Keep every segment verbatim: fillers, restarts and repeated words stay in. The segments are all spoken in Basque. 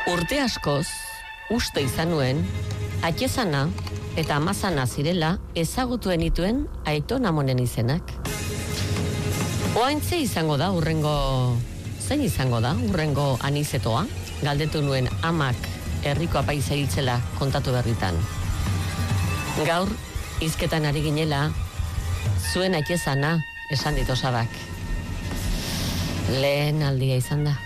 Urte askoz, uste izan nuen, atxezana eta amazana zirela ezagutuen dituen Aiton Amonen izenak. Oaintze izango da urrengo, zein izango da urrengo anizetoa, galdetu nuen amak herriko apaiza hiltzela kontatu berritan. Gaur, hizketan ari ginela, zuen atxezana esan dit Osabak. Lehen aldia izan da.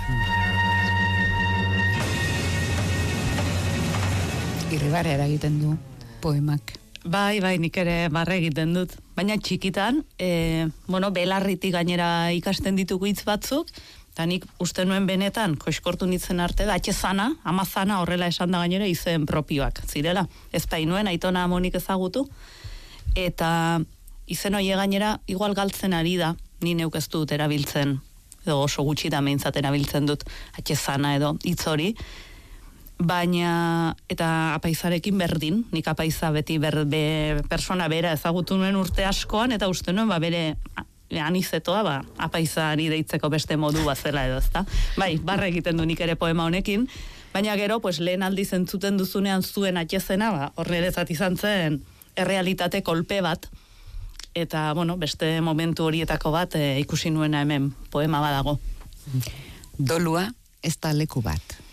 Irribarre eragiten du poemak. Bai, bai, nik ere barre egiten dut. Baina txikitan, e, bueno, belarritik gainera ikasten ditugu hitz batzuk, eta nik uste nuen benetan, koiskortu nintzen arte da, atxezana, amazana horrela esan da gainera izen propioak, zirela. Ez da inuen, Aiton Amonik ezagutu, eta izen hori gainera, igual galtzen ari da, ni neuk ez dut erabiltzen, edo oso gutxi da meintzat erabiltzen dut, atxezana edo hitz hori, baina, eta apaizarekin berdin, nik apaiza beti ber, be, persona bera ezagutu nuen urte askoan, eta uste nuen, ba, bere anizetoa, ba, apaizari deitzeko beste modu bazela edo, ezta? Bai, barre egiten du nik ere poema honekin, baina gero, pues, lehen aldiz entzuten duzunean zuen atxezena, ba, horrerezat izan zen errealitate kolpe bat, eta, bueno, beste momentu horietako bat e, ikusi nuena hemen poema badago. Dolua ez da leku bat.